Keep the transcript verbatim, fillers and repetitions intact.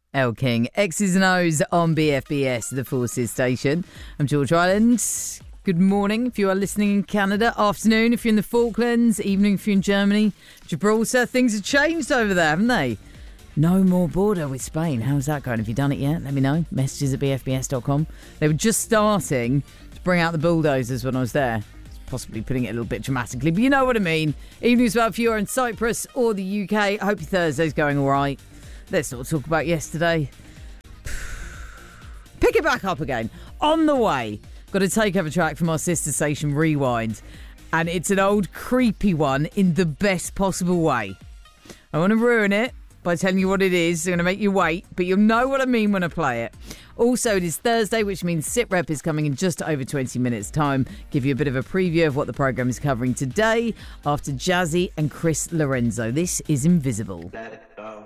El King, X's and O's on B F B S, the Forces station. I'm George Island. Good morning if you are listening in Canada. Afternoon if you're in the Falklands. Evening if you're in Germany. Gibraltar. Things have changed over there, haven't they? No more border with Spain. How's that going? Have you done it yet? Let me know. Messages at b f b s dot com. They were just starting to bring out the bulldozers when I was there. Possibly putting it a little bit dramatically, but you know what I mean. Evening as well if you're in Cyprus or the U K. I hope your Thursday's going all right. Let's not talk about yesterday. Pick it back up again. On the way, got a takeover track from our sister station Rewind. And it's an old creepy one in the best possible way. I want to ruin it by telling you what it is. I'm going to make you wait, but you'll know what I mean when I play it. Also, it is Thursday, which means SitRep is coming in just over twenty minutes' time. Give you a bit of a preview of what the programme is covering today after Jazzy and Chris Lorenzo. This is Invisible. Let it go.